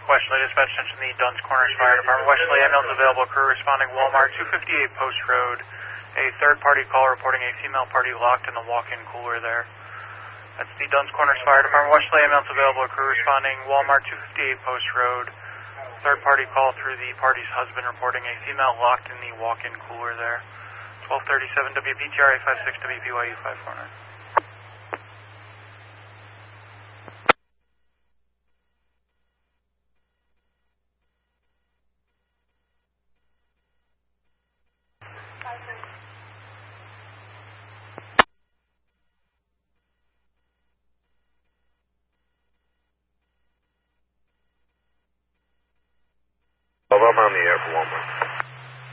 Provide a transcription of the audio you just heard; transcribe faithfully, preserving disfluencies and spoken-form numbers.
Wesley dispatch attention to the Duns Corners Fire Department. Wesley, ambulance available, crew responding Walmart two fifty-eight Post Road. A third party call reporting a female party locked in the walk-in cooler there. That's the Duns Corners Fire Department. Wesley, ambulance available, crew responding Walmart two fifty-eight Post Road. Third party call through the party's husband reporting a female locked in the walk-in cooler there. twelve thirty-seven W P T R eight five six W P Y U five four nine. I'm on the air for one more.